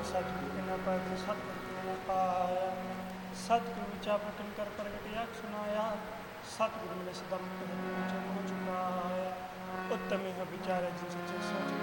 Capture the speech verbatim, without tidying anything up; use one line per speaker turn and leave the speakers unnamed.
ਸਤਿਗੁਰੂ ਬਿਨਾ ਪਾਇਆ ਸਤਿਗੁਰੂ ਪਾਇਆ ਸਤਿਗੁਰੂ ਵਿਚਾ ਪ੍ਰਗਟ ਕਰ ਪ੍ਰਗਟ ਆਖ ਸੁਨਾਇਆ ਸਤਿਗੁਰੂ ਮਿਲੇ ਸਦਾ ਮੁਕਤ ਹੋ ਚੁਕਾਇਆ ਉੱਤਮ ਵਿਚਾਰੇ ਜਿਨ ਸੱਚੇ ਸੋਚ